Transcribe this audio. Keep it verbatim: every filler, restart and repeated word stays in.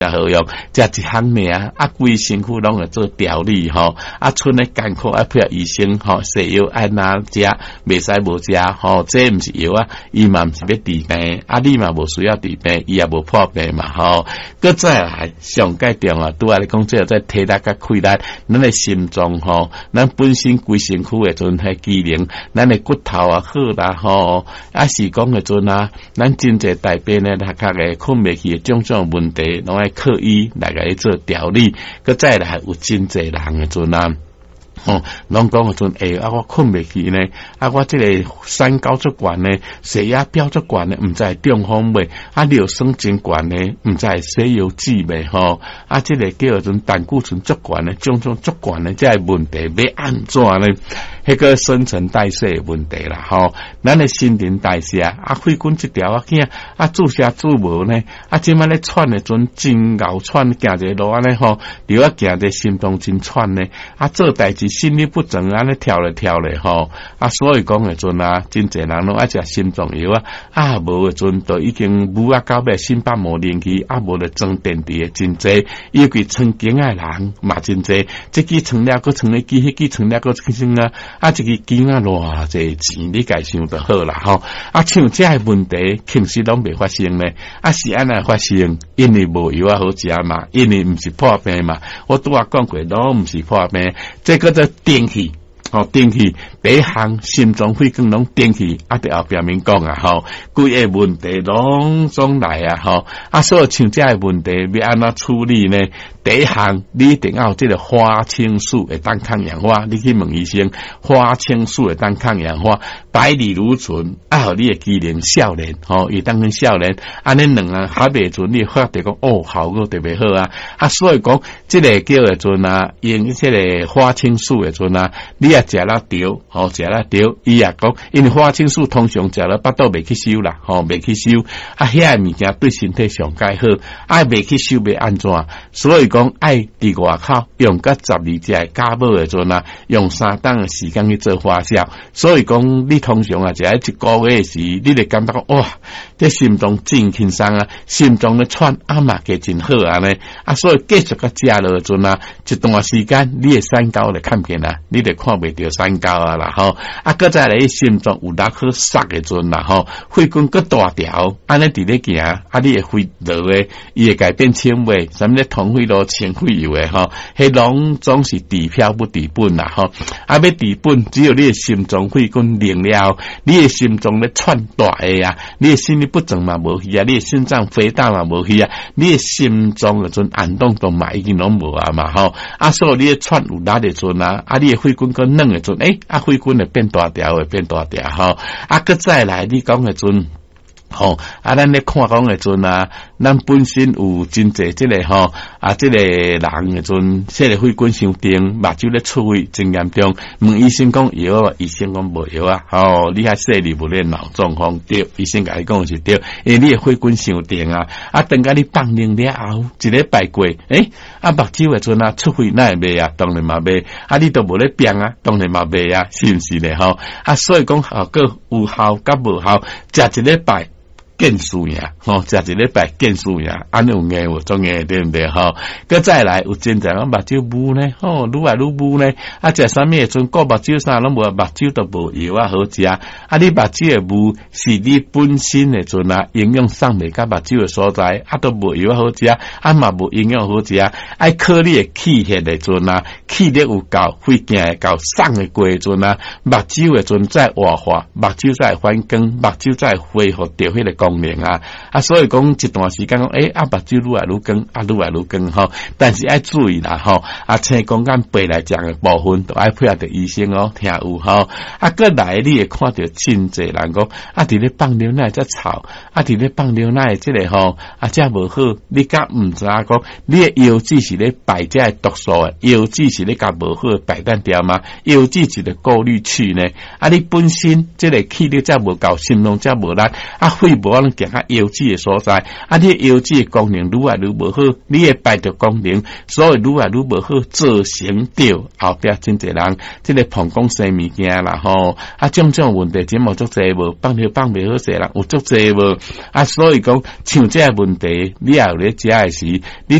好用，食一项命啊，规身躯拢会做调理吼，啊，剩诶艰苦啊，配合医生吼，西药按哪食，袂使无食吼，这毋是药啊，伊嘛毋是要治病，啊，你嘛无需要治病，伊也无破病嘛吼。搁再来上界重啊，拄仔咧讲，即个在体力甲气力，咱诶心脏吼，咱本身规身躯诶阵迄机能，咱诶骨头啊好啦吼，啊是讲诶阵啊，咱真济大病咧，他较诶困袂去诶种种问题，拢爱靠医来甲伊做调理，搁再来有真济人诶阵啊。哦，拢讲个阵，诶、欸，啊，我困袂去呢，啊，我这个三高足悬呢，血压标足悬呢，毋知中风未，啊，尿酸真悬呢，毋知西药治未吼，啊，这个叫做胆固醇足悬呢，种种足悬呢，这个问题要安怎呢？迄个新陈代谢问题啦，吼，咱的新陈代谢啊，血管一条啊囝啊，注射注无呢，啊，即摆咧喘的阵真熬喘，行一路安尼吼，流啊行一心脏真喘呢，啊，做代志心律不整安尼跳来跳来吼，啊，所以讲的阵啊，真侪人拢爱食心脏药啊，啊，无的阵都已经母啊到尾心瓣膜连去，啊，无咧装电池的真侪，尤其曾经的人嘛真侪，这支装了个装一支，迄支装了个装啊。啊，一个金啊，偌济钱，你家想就好啦吼。啊，像这个问题，其实拢未发生呢。啊，是安那发生？因为无药啊好食嘛，因为毋是破病嘛。我拄啊讲过，拢毋是破病，这个叫做电气。哦，电气第一项心脏血管拢电气，啊，伫后边面讲啊，吼，规个问题拢总来啊，吼，啊，所以像这个问题要安怎处理呢？第一项你一定要有这个花青素会当抗氧化，你去问医生，花青素会当抗氧化，百里如醇，啊，互你的机能少年，吼，伊当跟少年，安尼两啊，还袂准你发觉讲哦，效果特别好啊，啊，所以讲这个叫的阵啊，用这个花青素的阵啊，你也食了着，吼，食了着，伊也讲，因为花青素通常食了巴肚袂去收啦，吼，袂去收，啊，遐个物件对身体上介好，啊，袂去收要安怎？所以讲爱伫外口用甲十二只的家母的阵啊，用三档的时间去做发酵，所以讲你通常啊，食一个月时，你就感觉哇，这心脏真轻松啊，心脏咧喘啊嘛个真好安尼，啊，所以继续甲食落阵啊，一段时间你的三高就看见啦，你就看袂着三高啊啦吼，啊，搁再来心脏有力好塞的阵啦吼，血管搁大条，安尼伫咧行，啊，你的血流诶，伊会改变纤维，什么咧通血路、清血油诶吼，迄拢总是治标不治本啦吼，啊，要治本，只有你的心脏血管灵了，你的心脏咧窜大诶啊，你的心律不整嘛无去啊，你的心脏肥大嘛无去啊，你的心脏诶阵按动动嘛已经拢无啊嘛吼，啊，所以你的窜有力诶阵啊，啊，你的血管搁软诶阵，诶、欸，啊，血管会变大条会变大条吼，啊，搁再来你讲诶阵。吼、哦，啊，咱咧看讲诶阵啊，咱本身有真济即个吼，啊，即、這个人诶阵，即个血管伤重，目睭咧出血真严重。问医生讲药啊，医生讲无药啊，吼、哦，你还说你无咧脑中风对，医生甲你讲是对，因为你诶血管伤重啊，啊，等下你放灵了后，一礼拜过，诶、欸，啊，目睭诶阵啊，出血那会袂啊，当然嘛袂，啊，你都无咧病啊，当然嘛袂啊，是毋是咧吼？啊，所以讲效果有效甲无效，食一礼拜。见数呀，吼，食一礼拜见数呀，安尼有眼有种眼对毋对吼？搁再来有真侪人目睭雾呢，吼，愈来愈雾呢，啊，食啥物诶阵，个目睭啥拢无，目睭都无药啊好食，啊，你目睭诶雾是你本身诶阵啊，营养送袂甲目睭诶所在，啊，都无药啊好食，啊嘛无营养好食，爱靠你诶气血诶阵啊，气力有够，血行会够，送诶过诶阵啊，目睭诶阵再活化，目睭再反光，目睭再恢复着迄个功能啊，啊，所以讲一段时间讲，诶、欸，啊，目睭愈来愈光，啊，愈来愈光吼，但是爱注意啦吼，啊，青光眼白来讲嘅部分，都爱配合着醫生哦，聽有吼，啊，過來你會看到真濟人講，啊，佇咧放牛奶則臭，啊，佇咧放牛奶即個吼，啊，則無好，你甲毋知影講，你嘅腰子是咧排這個毒素嘅，腰子是咧甲無好嘅排單掉嘛，腰子是咧過濾器呢，啊，你本身即個氣力則無夠，心臟則無力，啊，肺無可能行较腰子的所在，啊，你腰子的功能愈来愈无好，你的排毒功能所以愈来愈无好，造成着后壁真侪人即个膀胱生物件啦吼，啊，种种问题真无足侪无，放尿放袂好势啦，有足侪无，啊，所以讲像这个问题，你也有咧食的时，你